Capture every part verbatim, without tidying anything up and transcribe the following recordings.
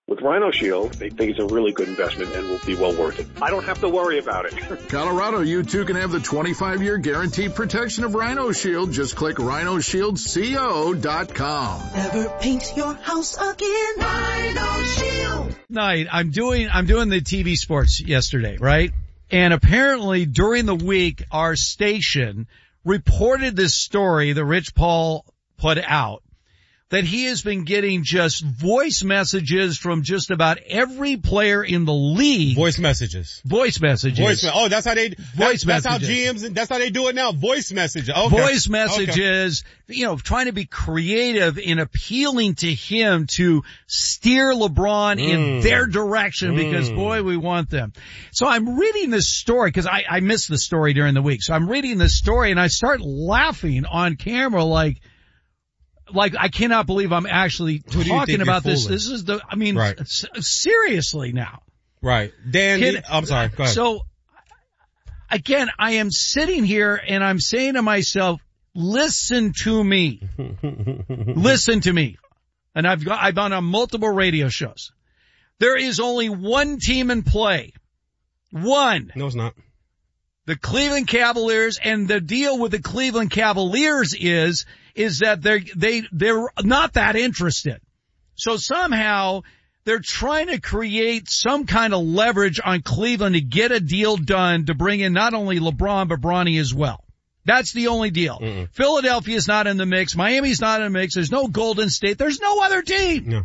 With Rhino Shield, they think it's a really good investment and will be well worth it. I don't have to worry about it. Colorado, you too can have the twenty-five year guaranteed protection of Rhino Shield. Just click rhino shield co dot com. Never paint your house again. Rhino Shield. Night, I'm doing, I'm doing the T V sports yesterday, right? And apparently during the week, our station reported this story that Rich Paul put out, that he has been getting just voice messages from just about every player in the league. Voice messages. Voice messages. Voice me- oh, that's how they, voice that, that's how messages. G Ms, and that's how they do it now. Voice messages. Okay. Voice messages, okay. You know, trying to be creative in appealing to him to steer LeBron mm. in their direction mm. because boy, we want them. So I'm reading this story because I, I missed the story during the week. So I'm reading this story and I start laughing on camera like, Like, I cannot believe I'm actually talking about this. This is the, I mean, right. s- seriously now. Right. Dan, Can, I'm sorry, go ahead. So, again, I am sitting here and I'm saying to myself, listen to me. Listen to me. And I've got, I've been on multiple radio shows. There is only one team in play. One. No, it's not. The Cleveland Cavaliers, and the deal with the Cleveland Cavaliers is, is that they're, they, they're not that interested. So somehow they're trying to create some kind of leverage on Cleveland to get a deal done to bring in not only LeBron, but Bronny as well. That's the only deal. Mm-mm. Philadelphia's not in the mix. Miami's not in the mix. There's no Golden State. There's no other team. No.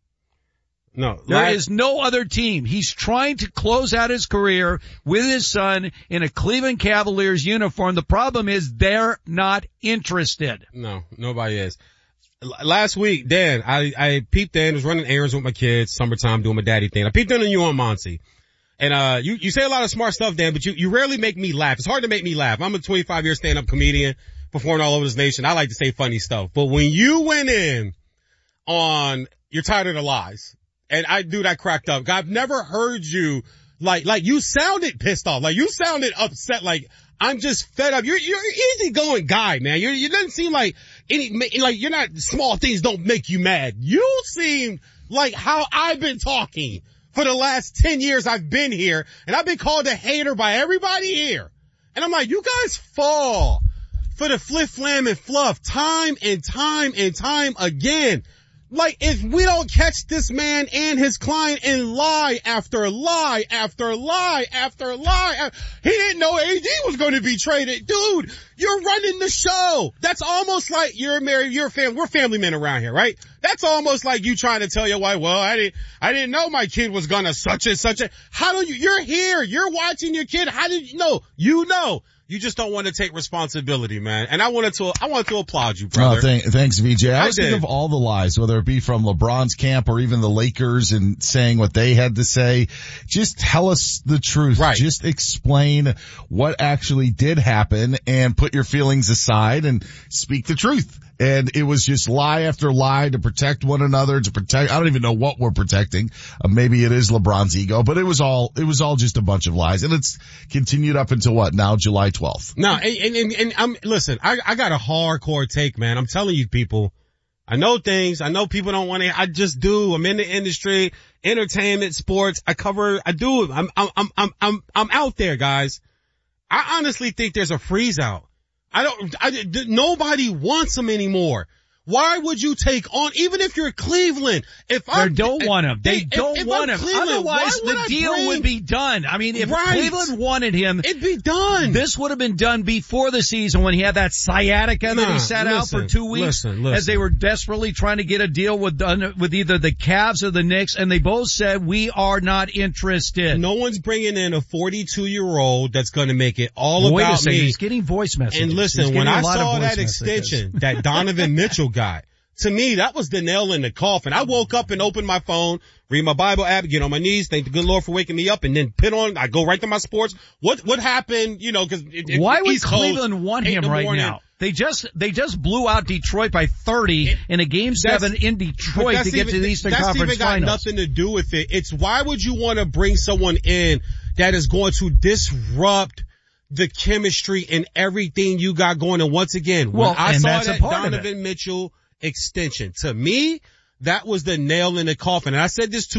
No. There last- is no other team. He's trying to close out his career with his son in a Cleveland Cavaliers uniform. The problem is they're not interested. No, nobody is. L- last week, Dan, I, I peeped in, was running errands with my kids, summertime, doing my daddy thing. I peeped in on you on Monty. And, uh, you, you say a lot of smart stuff, Dan, but you, you rarely make me laugh. It's hard to make me laugh. I'm a twenty-five year stand-up comedian, performing all over this nation. I like to say funny stuff. But when you went in on, you're tired of the lies. And I, dude, I cracked up. I've never heard you, like, like you sounded pissed off. Like you sounded upset. Like, I'm just fed up. You're, you're an easygoing guy, man. You're, you doesn't seem like any, like you're not, small things don't make you mad. You seem like how I've been talking for the last ten years I've been here. And I've been called a hater by everybody here. And I'm like, you guys fall for the flip, flam, and fluff time and time and time again. Like, if we don't catch this man and his client in lie after lie after lie after lie, he didn't know A D was going to be traded. Dude, you're running the show. That's almost like you're married, you're a family, we're family men around here, right? That's almost like you trying to tell your wife, well, I didn't, I didn't know my kid was gonna such and such a, how do you, you're here, you're watching your kid, how did you know? You know. You just don't want to take responsibility, man. And I wanted to, I wanted to applaud you, brother. Oh, thank, thanks, V J. I, I was thinking of all the lies, whether it be from LeBron's camp or even the Lakers and saying what they had to say. Just tell us the truth. Right. Just explain what actually did happen and put your feelings aside and speak the truth. And it was just lie after lie to protect one another, to protect, I don't even know what we're protecting. Uh, maybe it is LeBron's ego, but it was all, it was all just a bunch of lies. And it's continued up until what, now July twelfth. No, and, and, and I'm, listen, I, I got a hardcore take, man. I'm telling you people, I know things, I know people don't want to, I just do. I'm in the industry, entertainment, sports, I cover, I do. I'm, I'm, I'm, I'm, I'm, I'm out there, guys. I honestly think there's a freeze out. I don't, I, nobody wants them anymore. Why would you take on, even if you're Cleveland, if I don't want him, they if, don't if want I'm him. Otherwise the deal bring, would be done. I mean, if right. Cleveland wanted him, it'd be done. This would have been done before the season when he had that sciatica nah, that he sat listen, out for two weeks listen, listen. as they were desperately trying to get a deal with, with either the Cavs or the Knicks, and they both said, we are not interested. No one's bringing in a forty-two year old that's going to make it all Wait about a second, me. He's getting voice messages. And listen, when I saw that messages. extension, that Donovan Mitchell guy, to me, that was the nail in the coffin. I woke up and opened my phone, read my Bible app, get on my knees, thank the good Lord for waking me up, and then put on, I go right to my sports. What, what happened, you know, cause it, it, why would East Cleveland Coast, want him right morning. now? They just, they just blew out Detroit by thirty it, in a game seven in Detroit to get even, to the Eastern that's Conference even got Finals. Nothing to do with it. It's why would you want to bring someone in that is going to disrupt the chemistry and everything you got going? And once again, when well, I and saw that's that a part Donovan Mitchell extension, to me, that was the nail in the coffin. And I said this to